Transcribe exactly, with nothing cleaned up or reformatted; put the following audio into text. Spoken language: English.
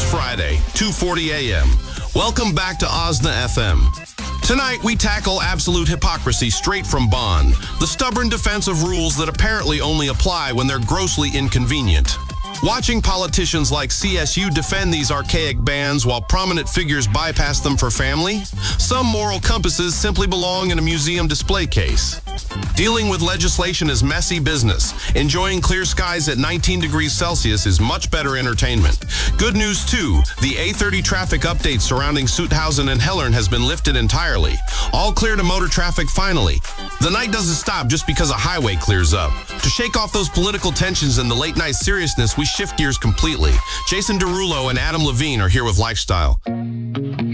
Friday, two forty a m Welcome back to O S N A F M. Tonight, we tackle absolute hypocrisy straight from Bonn, the stubborn defense of rules that apparently only apply when they're grossly inconvenient. Watching politicians like C S U defend these archaic bans while prominent figures bypass them for family, some moral compasses simply belong in a museum display case. Dealing with legislation is messy business. Enjoying clear skies at nineteen degrees Celsius is much better entertainment. Good news, too. The A thirty traffic update surrounding Sutthausen and Hellern has been lifted entirely. All clear to motor traffic finally. The night doesn't stop just because a highway clears up. To shake off those political tensions and the late-night seriousness, we shift gears completely. Jason Derulo and Adam Levine are here with Lifestyle.